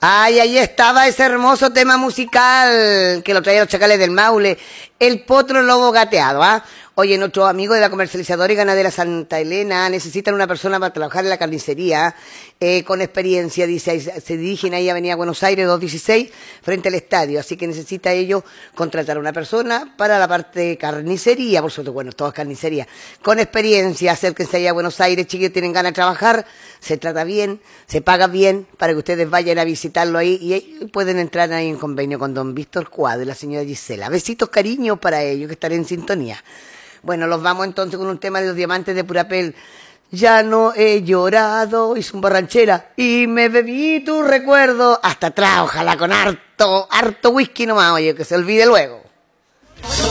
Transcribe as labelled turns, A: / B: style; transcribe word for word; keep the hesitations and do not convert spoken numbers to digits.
A: Ay, ahí estaba ese hermoso tema musical que lo traían los Chacales del Maule, El Potro Lobo Gateado, ¿ah? Oye, nuestros amigos de la comercializadora y ganadera Santa Elena necesitan una persona para trabajar en la carnicería eh, con experiencia, dice, se dirigen ahí a Avenida Buenos Aires doscientos dieciséis frente al estadio, así que necesita ellos contratar a una persona para la parte de carnicería, por supuesto, bueno, todo es carnicería, con experiencia, acérquense ahí a Buenos Aires, chiquillos, tienen ganas de trabajar, se trata bien, se paga bien, para que ustedes vayan a visitarlo ahí y ahí pueden entrar ahí en convenio con don Víctor Cuadro y la señora Gisela. Besitos, cariños para ellos que están en sintonía. Bueno, los vamos entonces con un tema de los diamantes de Purapel. Ya no he llorado, hice un borranchera y me bebí tu recuerdo. Hasta atrás, ojalá con harto, harto whisky nomás, oye, que se olvide luego.